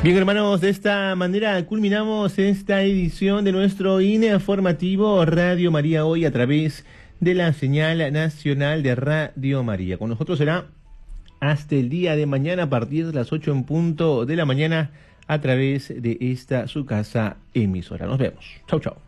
Bien, hermanos, de esta manera culminamos esta edición de nuestro informativo Radio María hoy a través de la señal nacional de Radio María. Con nosotros será hasta el día de mañana a partir de las 8 en punto de la mañana a través de esta su casa emisora. Nos vemos. Chau, chau.